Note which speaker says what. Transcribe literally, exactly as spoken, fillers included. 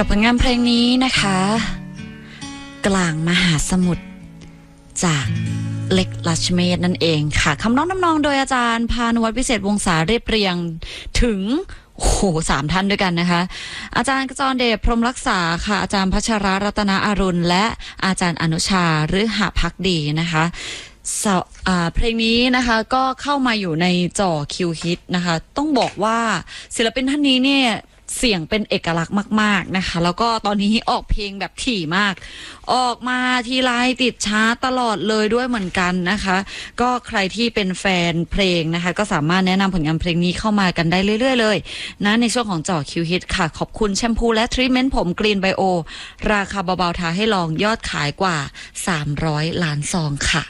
Speaker 1: กับผลงานเพลงนี้นะคะกลางมหาสมุทรจากเล็กลัชเมธนั่นเองค่ะคำน้องน้ำนองโดยอาจารย์พานุวัฒน์วิเศษวงศาเรียบเรียงถึงโอ้โหสามท่านด้วยกันนะคะอาจารย์กจรเดชพรหมรักษาค่ะอาจารย์พัชรรัตนอรุณและอาจารย์อนุชาฤหภักดีนะคะเพลงนี้นะคะก็เข้ามาอยู่ในจ่อคิวฮิตนะคะต้องบอกว่าศิลปินท่านนี้เนี่ยเสียงเป็นเอกลักษณ์มากๆนะคะแล้วก็ตอนนี้ออกเพลงแบบถี่มากออกมาทีไรติดชาร์ตตลอดเลยด้วยเหมือนกันนะคะก็ใครที่เป็นแฟนเพลงนะคะก็สามารถแนะนำผลงานเพลงนี้เข้ามากันได้เรื่อยๆเลยนะในช่วงของจ่อคิวฮิตค่ะขอบคุณแชมพูและทรีทเมนต์ผมกรีนไบโอราคาเบาๆทาให้ลองยอดขายกว่าสามร้อยล้านซองค่ะ